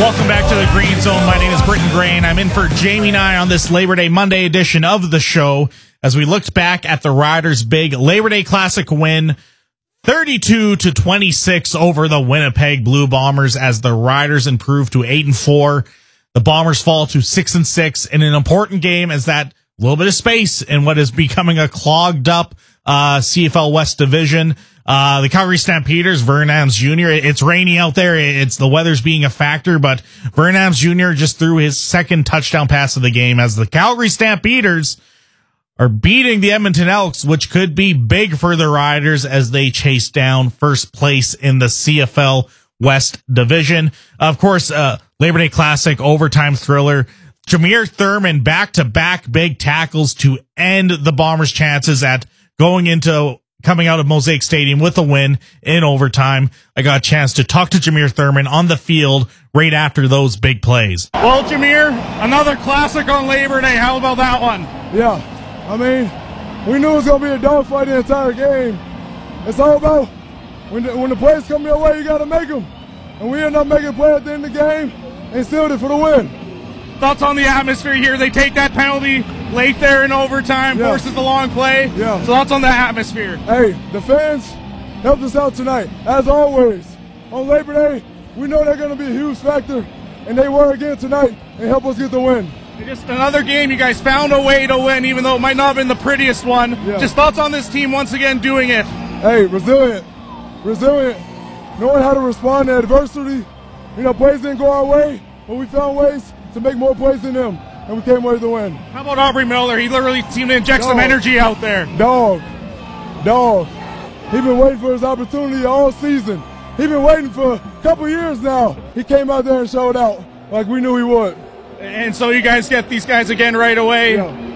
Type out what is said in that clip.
Welcome back to the Green Zone. My name is Britton Gray, and I'm in for Jamie Nye on this Labor Day Monday edition of the show as we looked back at the Riders' big Labor Day Classic win, 32-26 over the Winnipeg Blue Bombers as the Riders improve to 8-4. The Bombers fall to 6-6 in an important game as that little bit of space in what is becoming a clogged up CFL West division. The Calgary Stampeders, Vern Adams Jr., it's rainy out there. It's the weather's being a factor, but Vern Adams Jr. just threw his second touchdown pass of the game as the Calgary Stampeders are beating the Edmonton Elks, which could be big for the Riders as they chase down first place in the CFL West division. Of course, Labor Day Classic overtime thriller. Jameer Thurman back-to-back big tackles to end the Bombers' chances at coming out of Mosaic Stadium with a win in overtime. I got a chance to talk to Jameer Thurman on the field right after those big plays. Well, Jameer, another classic on Labor Day. How about that one? Yeah, I mean, we knew it was going to be a dogfight the entire game. It's all about when the plays come your way, you got to make them. And we ended up making a play at the end of the game and sealed it for the win. Thoughts on the atmosphere here? They take that penalty late there in overtime, forces the long play. Yeah. So thoughts on the atmosphere? Hey, the fans helped us out tonight, as always. On Labor Day, we know they're going to be a huge factor, and they were again tonight and help us get the win. Just another game, you guys found a way to win, even though it might not have been the prettiest one. Yeah. Just thoughts on this team once again doing it? Hey, resilient, knowing how to respond to adversity. You know, plays didn't go our way, but we found ways to make more plays than them, and we came away with the win. How about Aubrey Miller? He literally seemed to inject some energy out there. Dog. He been waiting for his opportunity all season. He been waiting for a couple years now. He came out there and showed out like we knew he would. And so you guys get these guys again right away. Yeah.